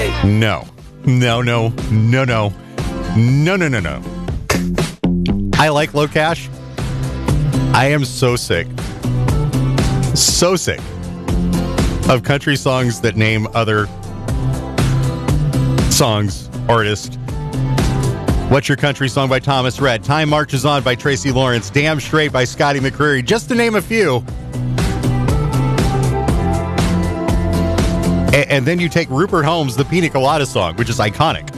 today. No. I like Low Cash. I am so sick of country songs that name other songs, artists. What's Your Country Song by Thomas Rhett, Time Marches On by Tracy Lawrence, Damn Straight by Scotty McCreery, just to name a few. And then you take Rupert Holmes' The Pina Colada Song, which is iconic.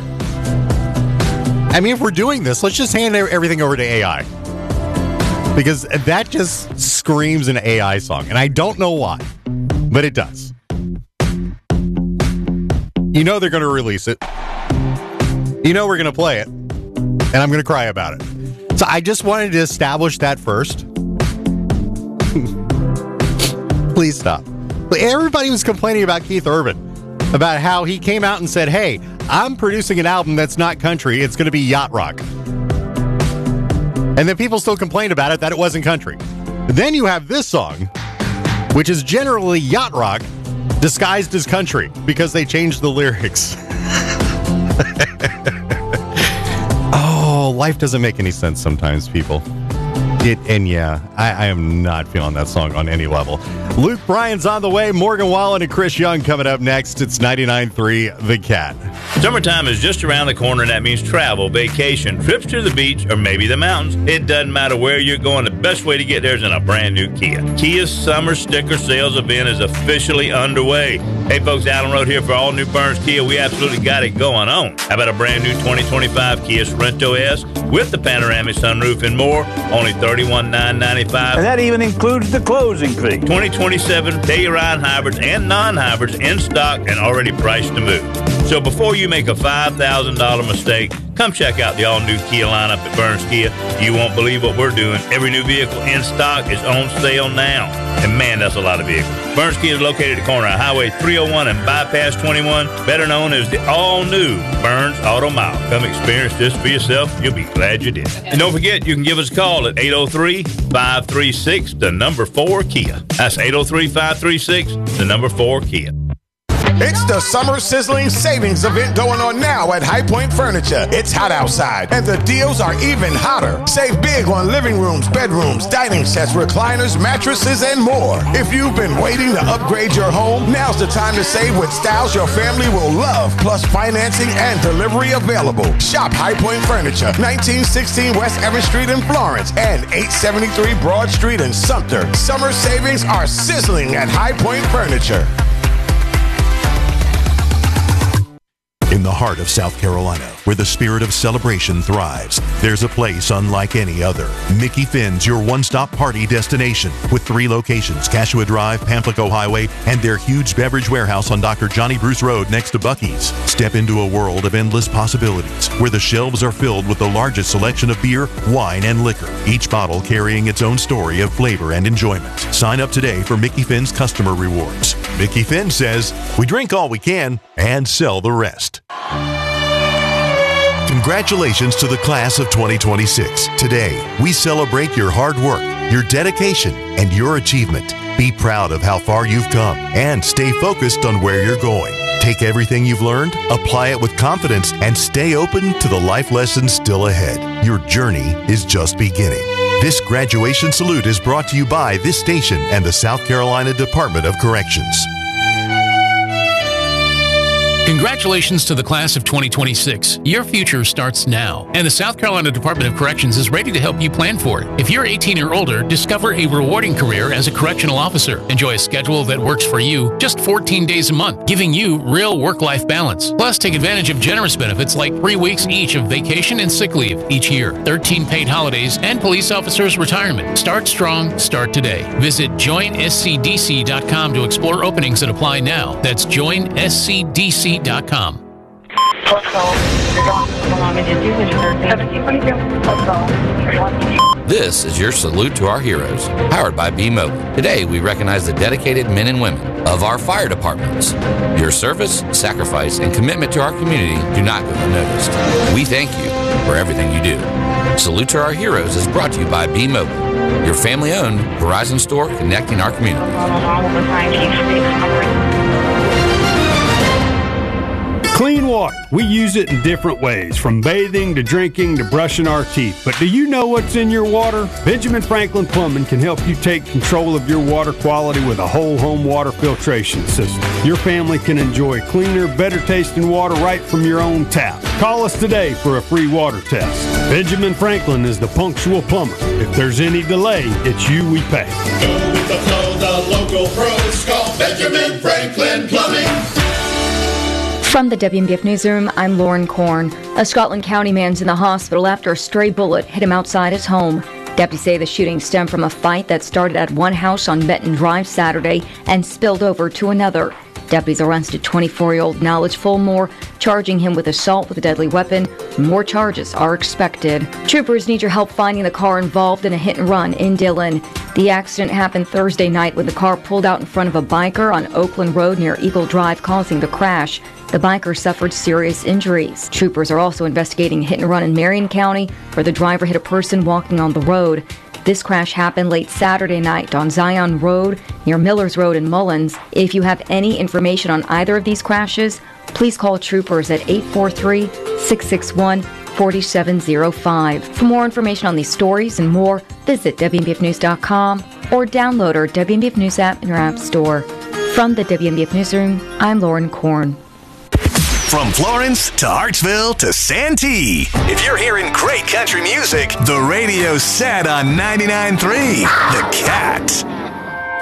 I mean, if we're doing this, let's just hand everything over to AI. Because that just screams an AI song. And I don't know why, but it does. You know they're going to release it. You know we're going to play it. And I'm going to cry about it. So I just wanted to establish that first. Please stop. Everybody was complaining about Keith Urban, about how he came out and said, hey, I'm producing an album that's not country. It's going to be yacht rock. And then people still complained about it, that it wasn't country. Then you have this song, which is generally yacht rock disguised as country because they changed the lyrics. Oh, life doesn't make any sense sometimes, people. I am not feeling that song on any level. Luke Bryan's on the way. Morgan Wallen and Chris Young coming up next. It's 99.3 The Cat. Summertime is just around the corner, and that means travel, vacation, trips to the beach, or maybe the mountains. It doesn't matter where you're going. The best way to get there is in a brand new Kia. Kia's summer sticker sales event is officially underway. Hey, folks, Allen Road here for all new Burns Kia. We absolutely got it going on. How about a brand new 2025 Kia Sorento S with the panoramic sunroof and more? Only $31,995. And that even includes the closing fee. 2027 Telluride hybrids and non-hybrids in stock and already priced to move. So before you make a $5,000 mistake, come check out the all-new Kia lineup at Burns Kia. You won't believe what we're doing. Every new vehicle in stock is on sale now. And man, that's a lot of vehicles. Burns Kia is located at the corner of Highway 301 and Bypass 21, better known as the all-new Burns Auto Mile. Come experience this for yourself. You'll be glad you did. And don't forget, you can give us a call at 803-536-4KIA. That's 803-536-4KIA. It's the Summer Sizzling Savings event going on now at High Point Furniture. It's hot outside, and the deals are even hotter. Save big on living rooms, bedrooms, dining sets, recliners, mattresses, and more. If you've been waiting to upgrade your home, now's the time to save with styles your family will love, plus financing and delivery available. Shop High Point Furniture, 1916 West Evans Street in Florence, and 873 Broad Street in Sumter. Summer savings are sizzling at High Point Furniture. In the heart of South Carolina, where the spirit of celebration thrives, there's a place unlike any other. Mickey Finn's your one-stop party destination with 3 locations, Cashua Drive, Pamplico Highway, and their huge beverage warehouse on Dr. Johnny Bruce Road next to Buc-ee's. Step into a world of endless possibilities, where the shelves are filled with the largest selection of beer, wine, and liquor, each bottle carrying its own story of flavor and enjoyment. Sign up today for Mickey Finn's customer rewards. Mickey Finn says, we drink all we can and sell the rest. Congratulations to the class of 2026. Today, we celebrate your hard work, your dedication, and your achievement. Be proud of how far you've come and stay focused on where you're going. Take everything you've learned, apply it with confidence, and stay open to the life lessons still ahead. Your journey is just beginning. This graduation salute is brought to you by this station and the South Carolina Department of Corrections. Congratulations to the class of 2026. Your future starts now, and the South Carolina Department of Corrections is ready to help you plan for it. If you're 18 or older, discover a rewarding career as a correctional officer. Enjoy a schedule that works for you, just 14 days a month, giving you real work-life balance. Plus, take advantage of generous benefits like 3 weeks each of vacation and sick leave each year, 13 paid holidays, and police officers' retirement. Start strong, start today. Visit joinscdc.com to explore openings that apply now. That's joinscdc.com. This is your salute to our heroes, powered by B-Mobile. Today, we recognize the dedicated men and women of our fire departments. Your service, sacrifice, and commitment to our community do not go unnoticed. We thank you for everything you do. Salute to our heroes is brought to you by B-Mobile, your family-owned Verizon store connecting our community. Clean water. We use it in different ways, from bathing to drinking to brushing our teeth. But do you know what's in your water? Benjamin Franklin Plumbing can help you take control of your water quality with a whole home water filtration system. Your family can enjoy cleaner, better tasting water right from your own tap. Call us today for a free water test. Benjamin Franklin is the punctual plumber. If there's any delay, it's you we pay. Go with the flow, the local pros. Call Benjamin Franklin Plumbing. From the WMBF Newsroom, I'm Lauren Korn. A Scotland County man's in the hospital after a stray bullet hit him outside his home. Deputies say the shooting stemmed from a fight that started at one house on Benton Drive Saturday and spilled over to another. Deputies arrested 24-year-old Knowledge Fulmore, charging him with assault with a deadly weapon. More charges are expected. Troopers need your help finding the car involved in a hit-and-run in Dillon. The accident happened Thursday night when the car pulled out in front of a biker on Oakland Road near Eagle Drive, causing the crash. The biker suffered serious injuries. Troopers are also investigating a hit-and-run in Marion County, where the driver hit a person walking on the road. This crash happened late Saturday night on Zion Road near Millers Road in Mullins. If you have any information on either of these crashes, please call troopers at 843-661-4705. For more information on these stories and more, visit WMBFnews.com or download our WMBF News app in your app store. From the WMBF Newsroom, I'm Lauren Korn. From Florence to Hartsville to Santee. If you're hearing great country music, the radio's set on 99.3 The Cat.